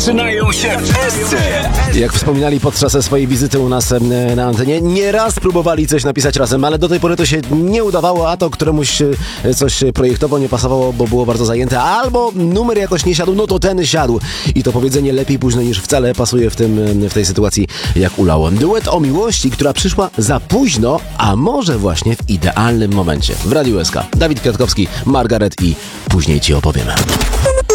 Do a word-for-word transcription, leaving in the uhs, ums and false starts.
Zaczynają się w Esce. Jak wspominali podczas swojej wizyty u nas na antenie, nieraz próbowali coś napisać razem, ale do tej pory to się nie udawało, a to któremuś coś projektowo nie pasowało, bo było bardzo zajęte, albo numer jakoś nie siadł, no to ten siadł. I to powiedzenie lepiej późno niż wcale pasuje w, tym, w tej sytuacji jak ulało. Duet o miłości, która przyszła za późno, a może właśnie w idealnym momencie. W Radiu S K. Dawid Kwiatkowski, Margaret i później ci opowiemy.